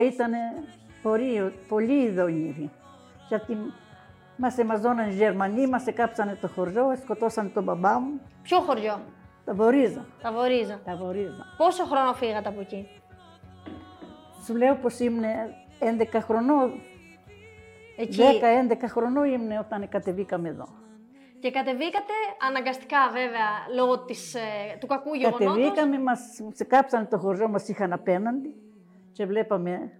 Ήταν πολύ ειδονήροι, γιατί μας εμαζώναν οι Γερμανοί, μας εκάψανε το χωριό, σκοτώσανε τον μπαμπά μου. Ποιο χωριό? Τα Βορίζα. Τα Βορίζα. Τα. Πόσο χρόνο φύγατε από εκεί? Σου λέω πως ήμουν 11 χρονών, Εκεί. 10-11 χρονών ήμουν όταν κατεβήκαμε εδώ. Και κατεβήκατε αναγκαστικά βέβαια, λόγω του κακού γεγονότος. Κατεβήκαμε, μας κάψανε το χωριό, μας είχαν απέναντι και βλέπαμε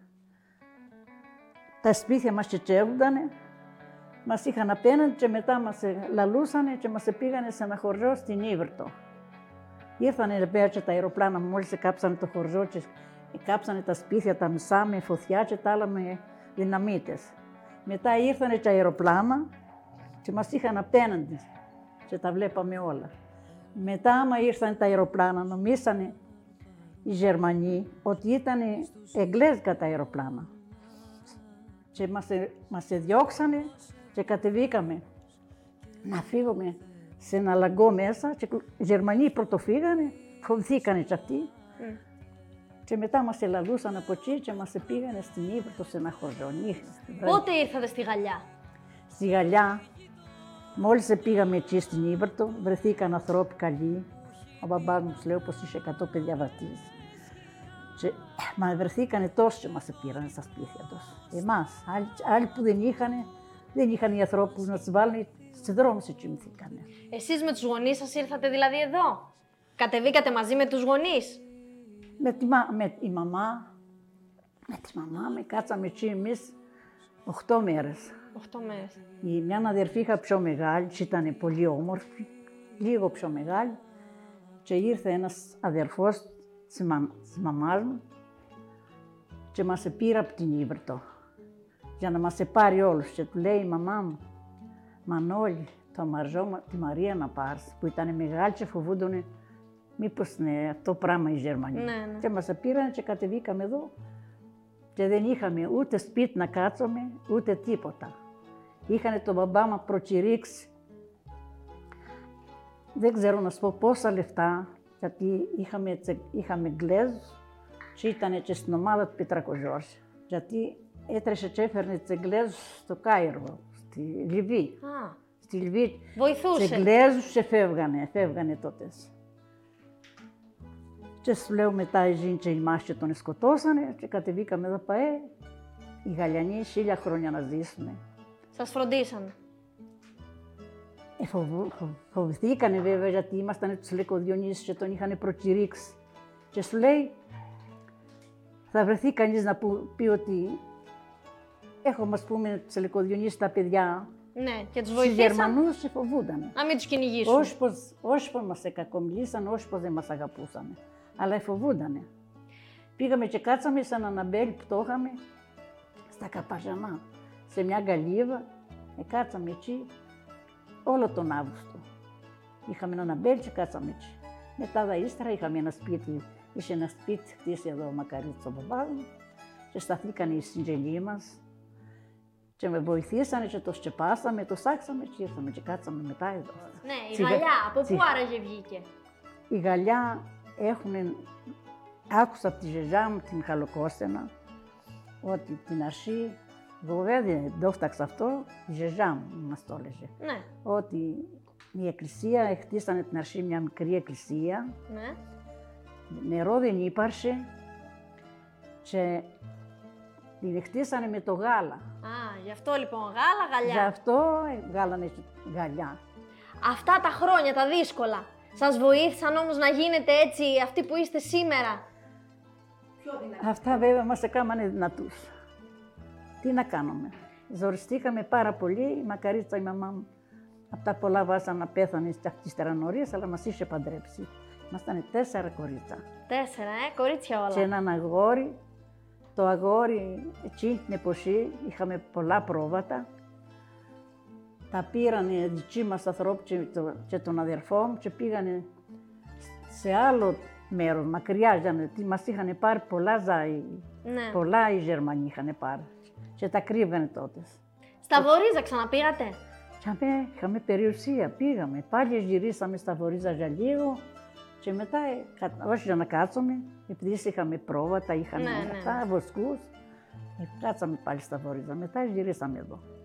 τα σπίτια μας τσετσεύουνταν, μας είχαν απέναντι και μετά μας λαλούσανε και μας πήγανε σε ένα χωριό στην Ήβρτο. Ήρθανε πέρα και τα αεροπλάνα, μόλις κάψανε το χωριό και κάψανε τα σπίτια τα μισά με φωτιά και τα άλλα με δυναμίτες. Μετά ήρθανε τα αεροπλάνα και μας είχαν απέναντι και τα βλέπαμε όλα. Μετά άμα ήρθαν τα αεροπλάνα, νομίσανε οι Γερμανοί ότι ήταν εγγλέζικα τα αεροπλάνα. Και μας διώξανε και κατεβήκαμε να φύγουμε σε ένα λαγκό μέσα και οι Γερμανοί πρωτοφύγανε, φοβηθήκανε κι αυτοί. Και μετά μας ελαλούσαν από εκεί και μας πήγανε στην Ήβρτο σε ένα χωριό. Πότε ήρθατε στη Γαλλιά? Στη Γαλλιά, μόλις πήγαμε εκεί στην Ήβρτο, βρεθήκαν ανθρώποι καλοί. Ο μπαμπάς μου λέω πως είχε 100 παιδιά βατείς. Και μα βρεθήκανε τόσοι και μας πήραν στα σπίτια τους. Εμάς, άλλοι που δεν είχαν οι ανθρώπους να τους βάλουν στους δρόμους και κοιμηθήκανε. Εσείς με τους γονείς σας ήρθατε δηλαδή εδώ? Κατεβήκατε μαζί με τους γονείς? Με τη μαμά κάτσαμε εκεί εμείς 8 μέρες. 8 μέρες. Η μια αδερφή είχα πιο μεγάλη, και ήταν πολύ όμορφη, λίγο πιο μεγάλη, και ήρθε ένας αδερφός της μαμάς μου και μας πήρε από την Ήβρτο για να μας πάρει όλους και του λέει η μαμά μου, Μανώλη, το Μαρζό, τη Μαρία να πάρεις, που ήταν μεγάλη και φοβούνταν μήπως είναι αυτό πράγμα οι Γερμανοί. Ναι. Και μας πήραν και κατεβήκαμε εδώ και δεν είχαμε ούτε σπίτι να κάτσουμε, ούτε τίποτα. Είχανε τον μπαμπά μου προκηρύξει, δεν ξέρω να σου πω πόσα λεφτά, γιατί είχαμε Εγγλέζους και ήταν και στην ομάδα του Πετρακοζόρση. Γιατί έτρεσε και έφερνε τους Εγγλέζους στο Κάιρο, στη Λιβύη. Στη Λιβύη βοηθούσε. Τους Εγγλέζους και φεύγανε τότε. Και σου λέω μετά οι Ζήν και οι Μάχοι τον σκοτώσανε και κατεβήκαμε εδώ ΠΑΕ. Οι Γαλλιανοί 1000 χρόνια να ζήσουμε. Σας φροντίσανε? Φοβηθήκανε βέβαια γιατί ήμασταν τους Λεκοδιονύσους και τον είχαν προκηρύξει. Και σου λέει, θα βρεθεί κανείς να πει ότι έχουμε ας πούμε τους Λεκοδιονύσους τα παιδιά. Ναι, και τους βοηθήσαν. βοηθήσαν. Οι Γερμανούς και φοβούντανε. Να μην τους κυνηγήσουν. Όχι πως μας κακομιλήσαν, όχι πως δεν μας αγαπούσαν, αλλά φοβούντανε. Πήγαμε και κάτσαμε σε έναν αμπέλι που το είχαμε στα Καπαζανά, σε μια γκαλίβα, κάτσαμε εκεί όλο τον Αύγουστο. Είχαμε έναν αμπέλι και κάτσαμε εκεί. Μετά ύστερα είχαμε ένα σπίτι, είχε ένα σπίτι χτίσει εδώ ο Μακαρίτσος ο μπαμπάς μου και σταθήκαν οι συγγενείς μας. Και με βοηθήσανε και το σκεπάσαμε, το σάξαμε και ήρθαμε και κάτσαμε μετά εδώ. Ναι, η Γαλλιά, από πού άραγε βγήκε? Η Γαλλιά άκουσα από τη γιαγιά μου την Χαλοκόστενα, ότι την αρχή, βέβαια δεν το έφταξα αυτό, η γιαγιά μου μας το έλεγε. Ναι. Ότι η εκκλησία, χτίσανε την αρχή μια μικρή εκκλησία, ναι. Νερό δεν ύπαρχε και την χτίσανε με το γάλα. Γι' αυτό λοιπόν γάλα. Γι' αυτό γάλανε Γαλλιά. Αυτά τα χρόνια, τα δύσκολα, σας βοήθησαν όμως να γίνετε έτσι αυτοί που είστε σήμερα? Αυτά βέβαια μας έκαναν δυνατούς. Τι να κάνουμε. Ζοριστήκαμε πάρα πολύ. Η Μακαρίτσα, η μαμά μου, από τα πολλά βάζα να πέθανε ύστερα νωρίς, αλλά μας είχε παντρέψει. Ήμασταν 4 κορίτσα. 4, κορίτσια όλα. Και έναν αγόρι. Το αγόρι, εκείνη την εποχή, είχαμε πολλά πρόβατα. Τα πήρανε δικοί μας ανθρώποι και τον αδερφό μου και πήγανε σε άλλο μέρος, μακριά, γιατί μας είχαν πάρει πολλά ζάι. Ναι. Πολλά οι Γερμανοί είχαν πάρει και τα κρύβανε τότε. Στα Βορίζα ξαναπήγατε? Είχαμε περιουσία, πήγαμε. Πάλι γυρίσαμε στα Βορίζα για λίγο και μετά, όχι για να κάτσουμε, επειδή είχαμε πρόβατα, είχαμε αυτά, βοσκούς, Κάτσαμε πάλι στα Βορίζα, μετά γυρίσαμε εδώ.